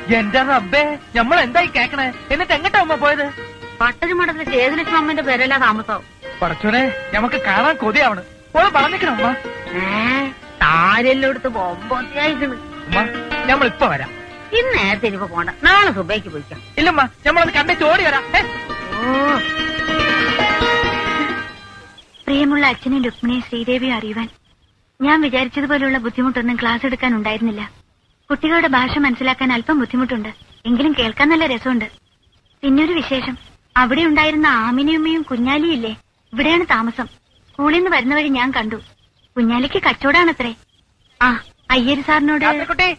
എന്റെ റബ്ബേ, നമ്മൾ എന്തായി കേക്കണേ? എന്നിട്ട് എങ്ങട്ടാ ഉമ്മ പോയത്? പട്ടരുമഠത്തിലെ ചേതുലക്ഷ്മി അമ്മന്റെ പേരല്ല താമസം. പടച്ചോനെ, നമുക്ക് കാണാൻ കൊതിയാവണ്. ഓള് പറഞ്ഞിക്കണ ഉമ്മ. താരെല്ലാം എടുത്ത് ബൊമ്പൊത്തിയായിക്കണ്. ഉമ്മ, നമ്മളിപ്പോ വരാം. ഇന്ന് നേരത്തെ ഇനിയിപ്പോ പോണ്ട, നാളെ സുബൈക്ക് പോയിക്കാം. ഇല്ലമ്മ, നമ്മളത് കണ്ടേച്ച് ഓടി വരാം. പ്രിയമുള്ള അച്ഛനും രുക്മിണിയും ശ്രീദേവിയും അറിയുവാൻ ഞാൻ വിചാരിച്ചതുപോലുള്ള ബുദ്ധിമുട്ടൊന്നും ക്ലാസ് എടുക്കാൻ ഉണ്ടായിരുന്നില്ല. കുട്ടികളുടെ ഭാഷ മനസ്സിലാക്കാൻ അല്പം ബുദ്ധിമുട്ടുണ്ട്, എങ്കിലും കേൾക്കാൻ നല്ല രസമുണ്ട്. പിന്നൊരു വിശേഷം, അവിടെ ഉണ്ടായിരുന്ന ആമിനിയമ്മയും കുഞ്ഞാലിയില്ലേ, ഇവിടെയാണ് താമസം. സ്കൂളിൽ നിന്ന് വരുന്ന വഴി ഞാൻ കണ്ടു. കുഞ്ഞാലിക്ക് കച്ചവടാണത്രേ. ആ, അയ്യര് സാറിനോട് കുഞ്ഞാലി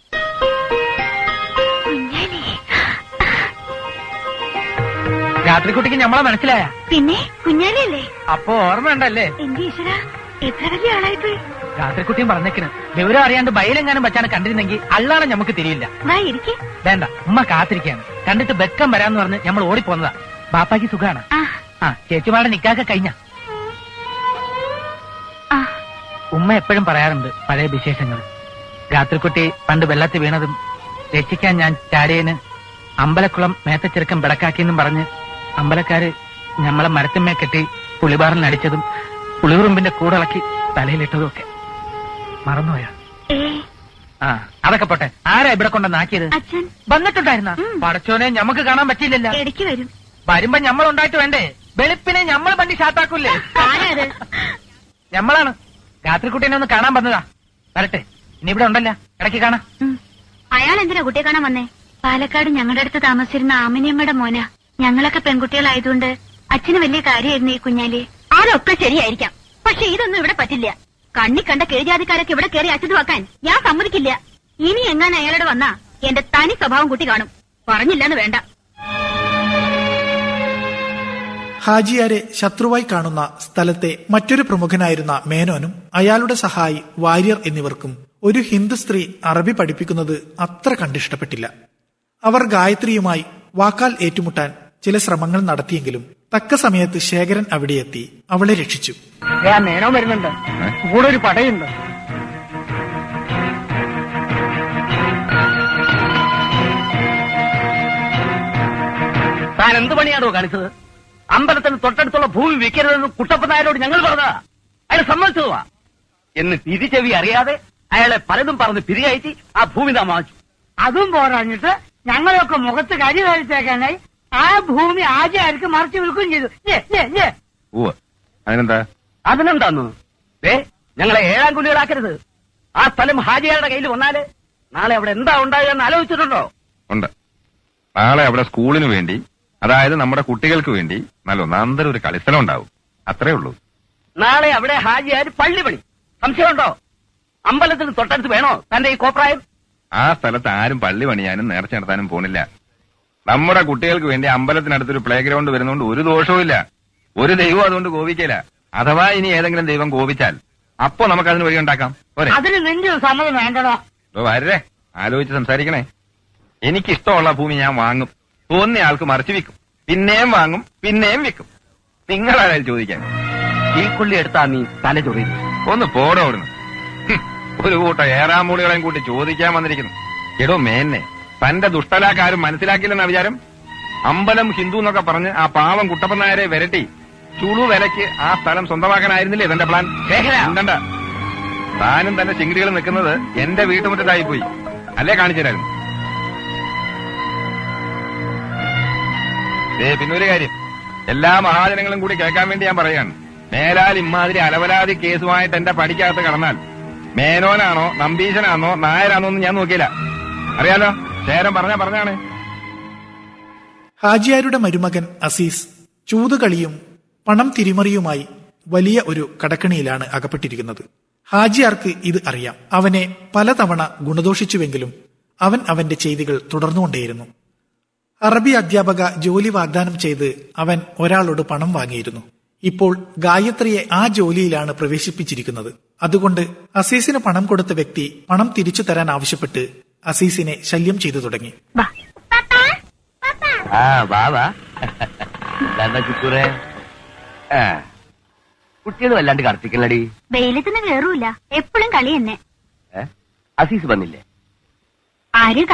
രാത്രിക്കുട്ടിക്ക് നമ്മളെ മനസ്സിലായ? പിന്നെ കുഞ്ഞാലിയല്ലേ? അപ്പൊ ഓർമ്മ ഉണ്ടല്ലേ? എന്റെ ഈശ്വര, എത്ര വലിയ ആളായിപ്പോയി. രാത്രിക്കുട്ടിയും പറഞ്ഞേക്കിന് വിവരം അറിയാണ്ട് ബയലെങ്ങാനും വെച്ചാണ് കണ്ടിരുന്നെങ്കിൽ അള്ളാണ് നമുക്ക് തിരിയില്ല. വാ ഇരിക്കെ. വേണ്ട, ഉമ്മ കാത്തിരിക്കാണ്. കണ്ടിട്ട് ബെക്കം വരാന്ന് പറഞ്ഞ് നമ്മൾ ഓടിപ്പോന്നതാ. ബാപ്പാക്ക് സുഖാണ്? ആ, ചേച്ചിമാരുടെ നിക്കാക്ക കഴിഞ്ഞ. ഉമ്മ എപ്പോഴും പറയാറുണ്ട് പഴയ വിശേഷങ്ങൾ. രാത്രിക്കുട്ടി പണ്ട് വെള്ളത്തിൽ വീണതും രക്ഷിക്കാൻ ഞാൻ ചാടിയന് അമ്പലക്കുളം മേത്തച്ചെറുക്കം വിളക്കാക്കിയെന്നും പറഞ്ഞ് അമ്പലക്കാര് ഞമ്മളെ മരത്തിന്മേ കെട്ടി പുളിബാറിനടിച്ചതും പുളിയുറുമ്പിന്റെ കൂടിളക്കി തലയിലിട്ടതും ഒക്കെ മറന്നുപോയാ? ആ, അതൊക്കെ പോട്ടെ. ആരാ ഇവിടെ കൊണ്ടുവന്നാക്കിയത്? അച്ഛൻ വന്നിട്ടുണ്ടായിരുന്ന? പടച്ചോനെ, ഞമ്മക്ക് കാണാൻ പറ്റിയില്ലല്ലോ. ഇടയ്ക്ക് വരും. വരുമ്പോ ഞമ്മളുണ്ടായിട്ട് വേണ്ടേ? വെളുപ്പിനെ ഞമ്മൾ വണ്ടി ഷാത്താക്കൂല്ലേ? ഞമ്മളാണ്. രാത്രിക്കുട്ടീനെ ഒന്ന് കാണാൻ വന്നതാ. വരട്ടെ, ഇനി ഇവിടെ ഉണ്ടല്ലോ, ഇടയ്ക്ക് കാണാം. അയാൾ എന്തിനാ കുട്ടിയെ കാണാൻ വന്നേ? പാലക്കാട് ഞങ്ങളുടെ അടുത്ത് താമസിച്ചിരുന്ന ആമിനിയമ്മയുടെ മോന. ഞങ്ങളൊക്കെ പെൺകുട്ടികളായതുകൊണ്ട് അച്ഛന് വലിയ കാര്യമായിരുന്നു ഈ കുഞ്ഞാലി. അതൊക്കെ ശരിയായിരിക്കാം, പക്ഷെ ഇതൊന്നും ഇവിടെ പറ്റില്ല. കണ്ണി കണ്ട കീഴ്ജാതിക്കാരൊക്കെ ഇവിടെ കയറി അച്ഛതുവാക്കാൻ ഞാൻ സമ്മതിക്കില്ല. ഇനി എങ്ങാൻ അയാളോട് വന്നാ എന്റെ തനി സ്വഭാവം കുട്ടി കാണും. പറഞ്ഞില്ലെന്ന് വേണ്ട. ഹാജിയാരെ ശത്രുവായി കാണുന്ന സ്ഥലത്തെ മറ്റൊരു പ്രമുഖനായിരുന്ന മേനോനും അയാളുടെ സഹായി വാര്യർ എന്നിവർക്കും ഒരു ഹിന്ദു സ്ത്രീ അറബി പഠിപ്പിക്കുന്നത് അത്ര കണ്ടിഷ്ടപ്പെട്ടില്ല. അവർ ഗായത്രിയുമായി വാക്കാൽ ഏറ്റുമുട്ടാൻ ചില ശ്രമങ്ങൾ നടത്തിയെങ്കിലും തക്ക സമയത്ത് ശേഖരൻ അവിടെയെത്തി അവളെ രക്ഷിച്ചു. മേനോ വരുന്നുണ്ട്, കൂടെ ഒരു പടയുണ്ട്. താൻ എന്ത് പണിയാണോ കാണിച്ചത്? അമ്പലത്തിന് തൊട്ടടുത്തുള്ള ഭൂമി വിൽക്കരുതെന്ന് കുട്ടപ്പനായരോട് ഞങ്ങൾ പറഞ്ഞതാ. അയാൾ സമ്മതിച്ചതുവാ. എന്ന് തിരിച്ചെവി അറിയാതെ അയാളെ പലതും പറഞ്ഞ് പിരികയറ്റി ആ ഭൂമി നാം വാങ്ങിച്ചു. അതും പോരാഞ്ഞിട്ട് ഞങ്ങളൊക്കെ മുഖത്ത് കരി കഴിച്ചേക്കാനായി ആ ഭൂമി ആചാര്യർക്ക് മറിച്ച് വിൽക്കുകയും ചെയ്തു. അതിനെന്താ? അതിനെന്താന്നു? ഞങ്ങളെ ഏഴാം കുലികളാക്കരുത്. ആ സ്ഥലം ഹാജിയാരുടെ കയ്യിൽ വന്നാല് നാളെ അവിടെ എന്താ ഉണ്ടാകുക എന്ന് ആലോചിച്ചിട്ടുണ്ടോ? ഉണ്ട്. നാളെ അവിടെ സ്കൂളിന് വേണ്ടി, അതായത് നമ്മുടെ കുട്ടികൾക്ക് വേണ്ടി നല്ല ഒന്നാന്തരം ഒരു കളിസ്ഥലം ഉണ്ടാവും. അത്രേ ഉള്ളൂ. നാളെ അവിടെ ഹാജിയാർ പള്ളി പണി. സംശയമുണ്ടോ? അമ്പലത്തിന് തൊട്ടടുത്ത് വേണോ തന്റെ ഈ കോപ്രായം? ആ സ്ഥലത്ത് ആരും പള്ളി പണിയാനും നേർച്ച നടത്താനും പോണില്ല. നമ്മുടെ കുട്ടികൾക്ക് വേണ്ടി അമ്പലത്തിനടുത്തൊരു പ്ലേ ഗ്രൗണ്ട് വരുന്നതുകൊണ്ട് ഒരു ദോഷവും ഇല്ല. ഒരു ദൈവം അതുകൊണ്ട് കോപിക്കില്ല. അഥവാ ഇനി ഏതെങ്കിലും ദൈവം കോപിച്ചാൽ അപ്പോ നമുക്ക് അതിന് വഴി ഉണ്ടാക്കാം. അതിന് നിന്റെ സമ്മതം വേണ്ടടോ. വരേ, ആലോചിച്ച് സംസാരിക്കണേ. എനിക്കിഷ്ടമുള്ള ഭൂമി ഞാൻ വാങ്ങും, തോന്നിയ ആൾക്ക് മറിച്ചു വിൽക്കും, പിന്നെയും വാങ്ങും, പിന്നെയും വിൽക്കും. നിങ്ങളാരായാലും ചോദിക്കാൻ ഈ കൊള്ളി എടുത്താ നീ തല ചൊറിയുന്നു. ഒന്ന് പോടോ അവിടുന്ന്. ഒരു കൂട്ടം ഏറാമൂളികളെയും കൂട്ടി ചോദിക്കാൻ വന്നിരിക്കുന്നു. എടോ മേന്നെ, തന്റെ ദുഷ്ടലാക്കാരും മനസ്സിലാക്കില്ലെന്ന വിചാരം? അമ്പലം ഹിന്ദു എന്നൊക്കെ പറഞ്ഞ് ആ പാവം കുട്ടപ്പനായരെ വിരട്ടി ചുളു വിലയ്ക്ക് ആ സ്ഥലം സ്വന്തമാക്കാനായിരുന്നില്ലേ തന്റെ പ്ലാൻ? ഉണ്ടണ്ട. താനും തന്റെ ചിങ്കിടികൾ നിൽക്കുന്നത് എന്റെ വീട്ടുമുറ്റത്തായി പോയി അല്ലേ? കാണിച്ചു തരായിരുന്നു. പിന്നൊരു കാര്യം, എല്ലാ മഹാജനങ്ങളും കൂടി കേൾക്കാൻ വേണ്ടി ഞാൻ പറയാണ്. മേലാൽ ഇമാതിരി അലവലാതി കേസുമായിട്ട് എന്റെ പടിക്കകത്ത് കടന്നാൽ മേനോനാണോ നമ്പീശനാണോ നായരാണോ എന്ന് ഞാൻ നോക്കിയില്ല. അറിയാലോ, ശേരം പറഞ്ഞാണ്. ഹാജിയാരുടെ മരുമകൻ അസീസ് ചൂതുകളിയും പണം തിരിമറിയുമായി വലിയ ഒരു കടക്കണിയിലാണ് അകപ്പെട്ടിരിക്കുന്നത്. ഹാജിയാർക്ക് ഇത് അറിയാം. അവനെ പലതവണ ഗുണദോഷിച്ചുവെങ്കിലും അവൻ അവന്റെ ചെയ്തികൾ തുടർന്നുകൊണ്ടേയിരുന്നു. അറബി അധ്യാപക ജോലി വാഗ്ദാനം ചെയ്ത് അവൻ ഒരാളോട് പണം വാങ്ങിയിരുന്നു. ഇപ്പോൾ ഗായത്രിയെ ആ ജോലിയിലാണ് പ്രവേശിപ്പിച്ചിരിക്കുന്നത്. അതുകൊണ്ട് അസീസിന് പണം കൊടുത്ത വ്യക്തി പണം തിരിച്ചു തരാൻ ആവശ്യപ്പെട്ട് അസീസിനെ ശല്യം ചെയ്തു തുടങ്ങി. കുട്ടികൾ വല്ലാണ്ട് കടത്തിക്കല്ലടി. വെയിലത്തിന് കേറൂല, എപ്പോഴും കളി തന്നെ. അസീസ് വന്നില്ലേ? ആരും